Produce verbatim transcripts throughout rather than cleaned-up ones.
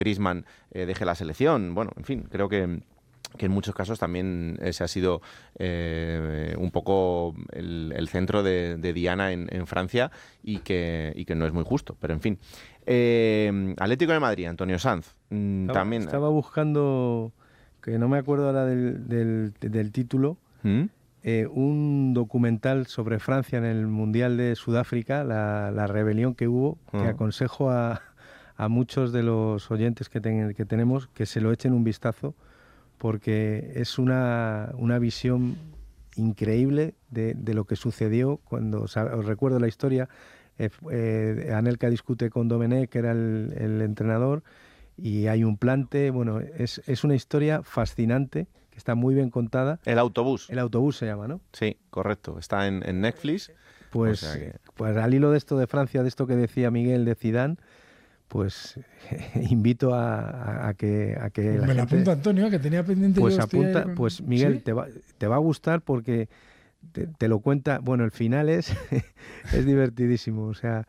Griezmann eh, deje la selección. Bueno, en fin, creo que... que en muchos casos también ese ha sido eh, un poco el, el centro de, de Diana en, en Francia y que, y que no es muy justo, pero en fin. Eh, Atlético de Madrid, Antonio Sanz, mm, Estaba, también... estaba buscando, que no me acuerdo ahora del, del, del título, ¿Mm? eh, un documental sobre Francia en el Mundial de Sudáfrica, la, la rebelión que hubo, que Uh-huh. aconsejo a, a muchos de los oyentes que, ten, que tenemos que se lo echen un vistazo, porque es una, una visión increíble de, de lo que sucedió cuando, os recuerdo la historia, eh, eh, Anelka discute con Domenech, que era el, el entrenador, y hay un plante, bueno, es, es una historia fascinante, que está muy bien contada. El autobús. El autobús se llama, ¿no? Sí, correcto, está en, en Netflix. Pues, o sea que... pues al hilo de esto de Francia, de esto que decía Miguel de Zidane, pues invito a, a, a que a que pues la me la gente, apunto, Antonio, que tenía pendiente. pues yo apunta, con... pues Miguel, ¿Sí? te va te va a gustar porque te, te lo cuenta. Bueno, el final es es divertidísimo, o sea,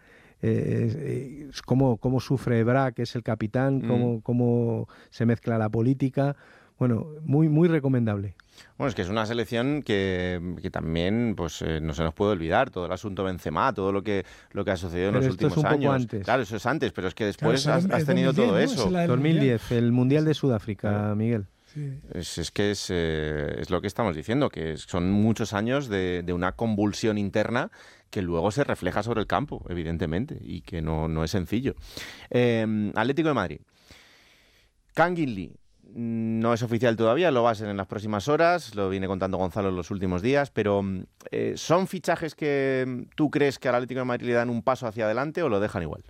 eh, es, es cómo cómo sufre Ebra, que es el capitán, Mm. cómo cómo se mezcla la política. Bueno, muy muy recomendable. Bueno, es que es una selección que, que también pues eh, no se nos puede olvidar, todo el asunto Benzema, todo lo que lo que ha sucedido en Pero los esto últimos es un poco años. antes. Claro, eso es antes, pero es que después Claro, has, es has tenido dos mil diez, todo ¿no? eso. Es la del dos mil diez, Mundial. el Mundial de Sudáfrica, Claro. Miguel. Sí. Es, es que es, eh, es lo que estamos diciendo, que son muchos años de, de una convulsión interna que luego se refleja sobre el campo, evidentemente, y que no, no es sencillo. Eh, Atlético de Madrid. Kangin Lee. No es oficial todavía, lo va a ser en las próximas horas, lo viene contando Gonzalo en los últimos días, pero eh, ¿son fichajes que tú crees que al Atlético de Madrid le dan un paso hacia adelante o lo dejan igual?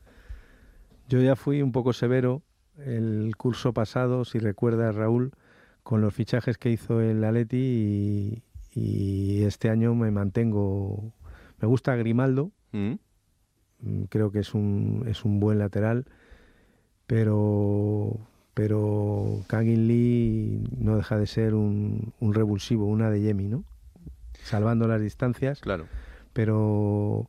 Yo ya fui un poco severo el curso pasado, si recuerdas, Raúl, con los fichajes que hizo el Atleti y, y este año me mantengo. Me gusta Grimaldo, ¿Mm? creo que es un, es un buen lateral, pero... pero Kangin Lee no deja de ser un, un revulsivo, una de Yemi, ¿no? Salvando las distancias. Claro. Pero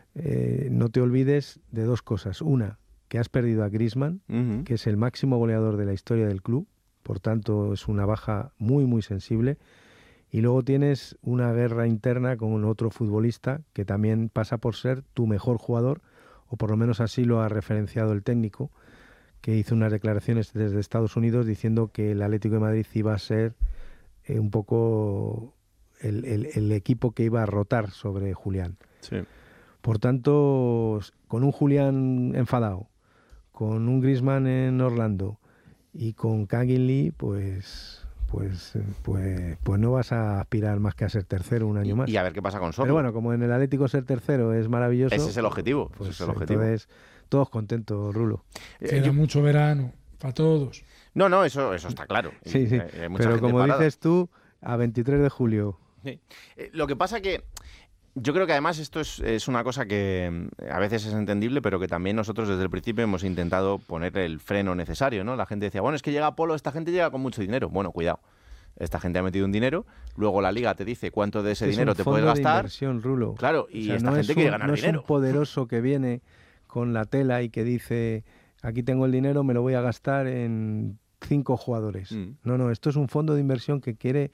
eh, no te olvides de dos cosas. Una, que has perdido a Griezmann, Uh-huh. que es el máximo goleador de la historia del club, por tanto es una baja muy muy sensible. Y luego tienes una guerra interna con otro futbolista que también pasa por ser tu mejor jugador, o por lo menos así lo ha referenciado el técnico, que hizo unas declaraciones desde Estados Unidos diciendo que el Atlético de Madrid iba a ser eh, un poco el, el, el equipo que iba a rotar sobre Julián. Sí. Por tanto, con un Julián enfadado, con un Griezmann en Orlando y con Kangin Lee, pues... Pues, pues, pues no vas a aspirar más que a ser tercero un año Y, más. y a ver qué pasa con Sorlo. Pero bueno, como en el Atlético ser tercero es maravilloso. Ese es el objetivo. Pues ese es el objetivo. entonces, todos contentos, Rulo. Queda Eh, yo- mucho verano para todos. No, no, eso, eso está claro. Y, Sí, sí. eh, hay mucha Pero gente como parada. dices tú, a veintitrés de julio. Sí. Eh, lo que pasa que yo creo que además esto es, es una cosa que mm, a veces es entendible, pero que también nosotros desde el principio hemos intentado poner el freno necesario, ¿no? La gente decía, bueno, es que llega Polo, esta gente llega con mucho dinero. Bueno, cuidado. Esta gente ha metido un dinero, luego la liga te dice cuánto de ese Es dinero un te fondo puedes de gastar. inversión, Rulo. Claro, y O sea, esta no gente es quiere un- ganar no dinero. es un poderoso que viene con la tela y que dice, aquí tengo el dinero, me lo voy a gastar en cinco jugadores. Mm. No, no, esto es un fondo de inversión que quiere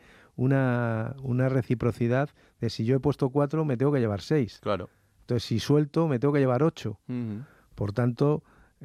una, una reciprocidad de si yo he puesto cuatro, me tengo que llevar seis. Claro. Entonces, si suelto, me tengo que llevar ocho. Ujú. Por tanto,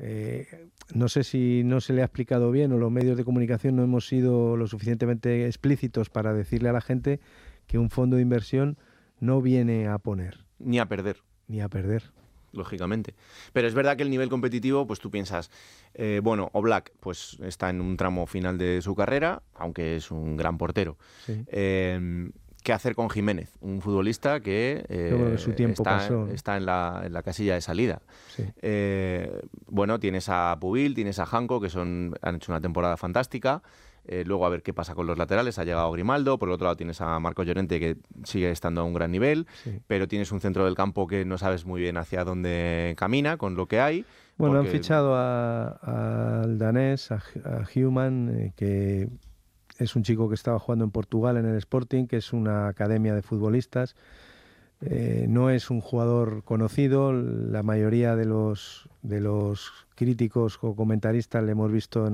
eh, no sé si no se le ha explicado bien o los medios de comunicación no hemos sido lo suficientemente explícitos para decirle a la gente que un fondo de inversión no viene a poner Ni a perder. ni a perder. Lógicamente. Pero es verdad que el nivel competitivo, pues tú piensas, eh, bueno, Oblak pues está en un tramo final de su carrera, aunque es un gran portero. Sí. Eh, ¿Qué hacer con Jiménez? Un futbolista que, eh, Yo creo que su tiempo está, pasó, ¿no? está en, la, en la casilla de salida. Sí. Eh, bueno, tienes a Pubil, tienes a Janko, que son, han hecho una temporada fantástica. Eh, luego a ver qué pasa con los laterales. Ha llegado Grimaldo. Por el otro lado tienes a Marcos Llorente, que sigue estando a un gran nivel. Sí. Pero tienes un centro del campo que no sabes muy bien hacia dónde camina con lo que hay. Bueno, porque... han fichado a- al danés, a, a Human, eh, que es un chico que estaba jugando en Portugal en el Sporting, que es una academia de futbolistas. Eh, no es un jugador conocido, la mayoría de los, de los críticos o comentaristas le hemos visto en